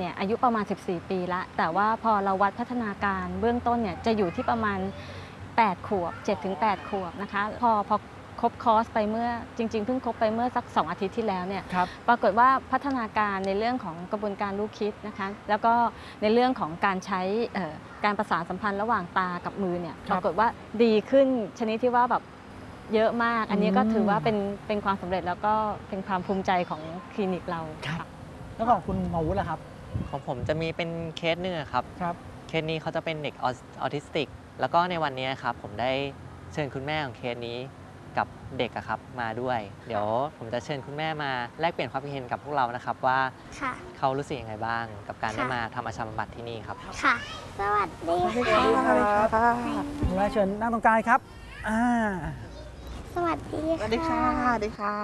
เนี่ยอายุประมาณ14 ปีละแต่ว่าพอเราวัดพัฒนาการเบื้องต้นเนี่ยจะอยู่ที่ประมาณ8 ขวบ7 ถึง 8 ขวบนะคะพอครบคอร์สไปเมื่อจริงๆเพิ่งครบไปเมื่อสัก2 อาทิตย์ที่แล้วเนี่ยปรากฏว่าพัฒนาการในเรื่องของกระบวนการรู้คิดนะคะแล้วก็ในเรื่องของการใช้การประสานสัมพันธ์ระหว่างตากับมือเนี่ยปรากฏว่าดีขึ้นชนิดที่ว่าแบบเยอะมากอันนี้ก็ถือว่าเป็นความสำเร็จแล้วก็เป็นความภูมิใจของคลินิกเราครับแล้วของคุณหมอวุฒิล่ะครับของผมจะมีเป็นเคสหนึ่งครับเคสนี้เขาจะเป็นเด็กออทิสติกแล้วก็ในวันนี้ครับผมได้เชิญคุณแม่ของเคสนี้กับเด็กครับมาด้วยเดี๋ยวผมจะเชิญคุณแม่มาแลกเปลี่ยนความคิดเห็นกับพวกเรานะครับว่าเขารู้สึกยังไงบ้างกับการได้มาทำอาชาบำบัดที่นี่ครับค่ะสวัสดีค่ะคุณแม่เชิญนั่งตรงกลางครับสวัสดีค่ะสวัสดีค่ะสวัสดีค่ะ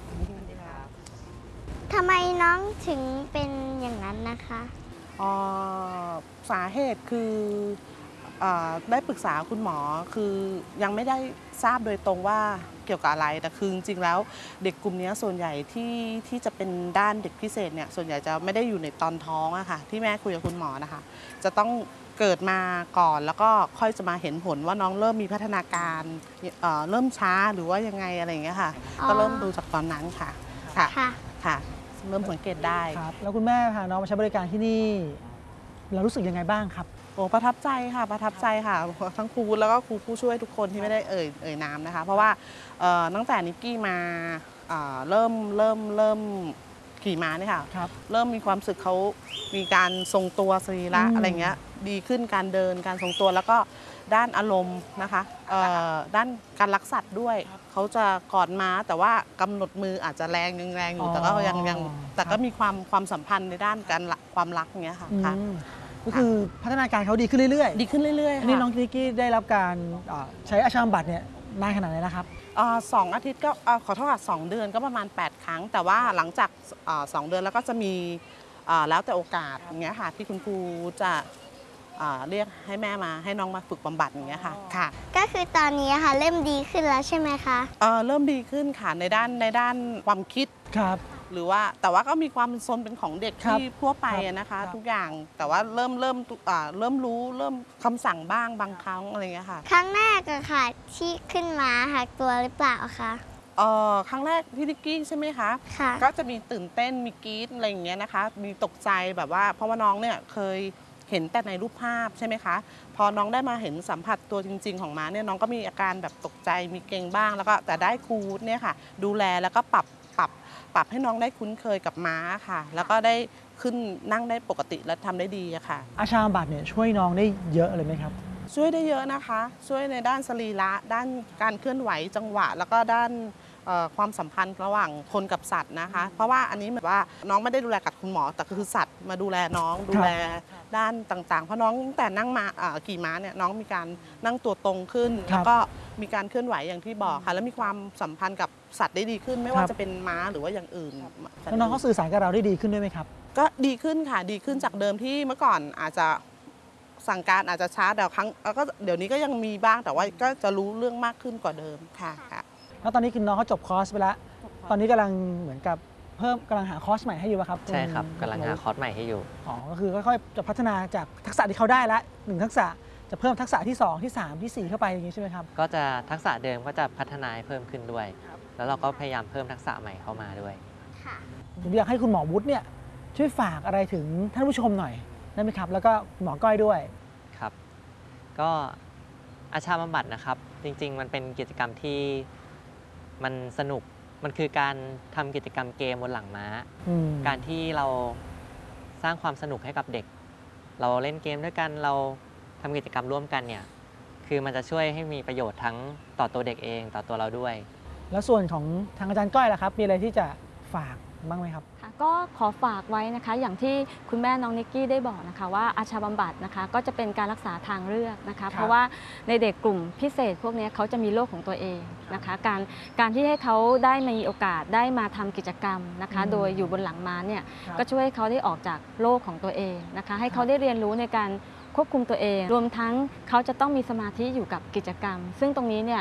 ทำไมน้องถึงเป็นอย่างนั้นนะคะสาเหตุคือได้ปรึกษาคุณหมอคือยังไม่ได้ทราบโดยตรงว่าเกี่ยวกับอะไรแต่คือจริงๆแล้วเด็กกลุ่มนี้ส่วนใหญ่ที่จะเป็นด้านเด็กพิเศษเนี่ยส่วนใหญ่จะไม่ได้อยู่ในตอนท้องอะค่ะที่แม่คุยกับคุณหมอนะคะจะต้องเกิดมาก่อนแล้วก็ค่อยจะมาเห็นผลว่าน้องเริ่มมีพัฒนาการเริ่มช้าหรือว่ายังไงอะไรอย่างเงี้ยค่ะก็เริ่มดูจากตอนนั้นค่ะค่ะเริ่มสังเกตได้ครับแล้วคุณแม่พาน้องมาใช้บริการที่นี่เรารู้สึกยังไงบ้างครับโอ้ประทับใจค่ะประทับใจค่ะทั้งครูแล้วก็ครูผู้ช่วยทุกคนที่ไม่ได้เอ่ยนามนะคะเพราะว่าตั้งแต่นิกกี้มาเริ่มขี่ม้าเนี่ยค่ะเริ่มมีความสึกเขามีการทรงตัวสรีระอะไรเงี้ยดีขึ้นการเดินการทรงตัวแล้วก็ด้านอารมณ์นะคะด้านการรักสัตว์ด้วยเขาจะกอดม้าแต่ว่ากำหนดมืออาจจะแรงอยู่แต่ก็ยังแต่ก็มีความสัมพันธ์ในด้านการความรักเงี้ยค่ะก็คือพัฒนาการเขาดีขึ้นเรื่อยๆดีขึ้นเรื่อยๆนี่น้องนิกกี้ได้รับการใช้อาชาบำบัดเนี่ยนานขนาดไหนแล้วครับ 2 อาทิตย์ก็ขอโทษค่ะ2 เดือนก็ประมาณ8 ครั้งแต่ว่าหลังจาก2 เดือนแล้วก็จะมีแล้วแต่โอกาสอย่างเงี้ยค่ะที่คุณครูจะเรียกให้แม่มาให้น้องมาฝึกบำบัดอย่างเงี้ยค่ะก็คือตอนนี้ค่ะเริ่มดีขึ้นแล้วใช่ไหมคะเริ่มดีขึ้นค่ะในด้านความคิดครับหรือว่าแต่ว่าก็มีความเป็นโซนเป็นของเด็กที่ทั่วไปนะคะทุกอย่างแต่ว่าเริ่มรู้เริ่มคำสั่งบ้างบางครั้งอะไรเงี้ยค่ะครั้งแรกอะค่ะที่ขึ้นมาหักตัวหรือเปล่าคะครั้งแรกที่นิกกี้ใช่ไหมคะก็จะมีตื่นเต้นมีกรี๊ดอะไรอย่างเงี้ยนะคะมีตกใจแบบว่าเพราะว่าน้องเนี่ยเคยเห็นแต่ในรูปภาพใช่ไหมคะพอน้องได้มาเห็นสัมผัสตัวจริงๆของม้าเนี่ยน้องก็มีอาการแบบตกใจมีเกร็งบ้างแล้วก็แต่ได้ครูเนี่ยค่ะดูแลแล้วก็ปรับให้น้องได้คุ้นเคยกับม้าค่ะแล้วก็ได้ขึ้นนั่งได้ปกติและทำได้ดีอะค่ะอาชาบำบัดเนี่ยช่วยน้องได้เยอะเลยไหมครับช่วยได้เยอะนะคะช่วยในด้านสรีระด้านการเคลื่อนไหวจังหวะแล้วก็ด้านความสัมพันธ์ระหว่างคนกับสัตว์นะคะเพราะว่าอันนี้แบบว่าน้องไม่ได้ดูแลกับคุณหมอแต่คือสัตว์มาดูแลน้องดูแลด้านต่างๆเพราะน้องตั้งแต่นั่งมาขี่ม้าเนี่ยน้องมีการนั่งตัวตรงขึ้นแล้วก็มีการเคลื่อนไหวอย่างที่บอกค่ะแล้วมีความสัมพันธ์กับสัตว์ได้ดีขึ้นไม่ว่าจะเป็นม้าหรือว่าอย่างอื่นแล้วน้องเขาสื่อสารกับเราได้ดีขึ้นด้วยไหมครับก็ดีขึ้นค่ะดีขึ้นจากเดิมที่เมื่อก่อนอาจจะสั่งการอาจจะช้าแต่ครั้งก็เดี๋ยวนี้ก็ยังมีบ้างแต่ว่าก็จะรู้เรื่องมากขึ้นกว่าเดิมค่ะแล้วตอนนี้คือน้องเขาจบคอร์สไปแล้วตอนนี้กำลังเหมือนกับกำลังหาคอร์สใหม่ให้อยู่ครับใช่ครับกำลังหาคอร์สใหม่ให้อยู่ก็คือค่อยๆจะพัฒนาจากทักษะที่เขาได้ละ1 ทักษะจะเพิ่มทักษะที่2ที่3ที่4เข้าไปอย่างนี้ใช่ไหมครับก็จะทักษะเดิมก็จะพัฒนาให้เพิ่มขึ้นด้วยแล้วเราก็พยายามเพิ่มทักษะใหม่เข้ามาด้วยผมอยากให้คุณหมอวุฒิเนี่ยช่วยฝากอะไรถึงท่านผู้ชมหน่อยได้ไหมครับแล้วก็หมอก้อยด้วยครับก็อาชาบำบัดนะครับจริงๆมันเป็นกิจกรรมที่มันสนุกมันคือการทำกิจกรรมเกมบนหลังม้าการที่เราสร้างความสนุกให้กับเด็กเราเล่นเกมด้วยกันเราทำกิจกรรมร่วมกันเนี่ยคือมันจะช่วยให้มีประโยชน์ทั้งต่อตัวเด็กเองต่อตัวเราด้วยแล้วส่วนของทางอาจารย์ก้อยล่ะครับมีอะไรที่จะฝากบ้างไหมครับก็ขอฝากไว้นะคะอย่างที่คุณแม่น้องนิกกี้ได้บอกนะคะว่าอาชาบำบัดนะคะก็จะเป็นการรักษาทางเลือกนะคะเพราะว่าในเด็กกลุ่มพิเศษพวกนี้เขาจะมีโรคของตัวเองนะคะการที่ให้เขาได้มีโอกาสได้มาทำกิจกรรมนะคะโดยอยู่บนหลังม้าเนี่ยก็ช่วยให้เขาได้ออกจากโรคของตัวเองนะคะให้เขาได้เรียนรู้ในการควบคุมตัวเองรวมทั้งเขาจะต้องมีสมาธิอยู่กับกิจกรรมซึ่งตรงนี้เนี่ย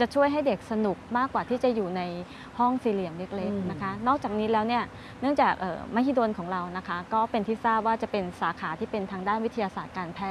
จะช่วยให้เด็กสนุกมากกว่าที่จะอยู่ในห้องสี่เหลี่ยมเล็กอืมๆนะคะ นอกจากนี้แล้วเนี่ยเนื่องจากมหิดลของเรานะคะ ก็เป็นที่ทราบว่าจะเป็นสาขาที่เป็นทางด้านวิทยาศาสตร์การแพทย์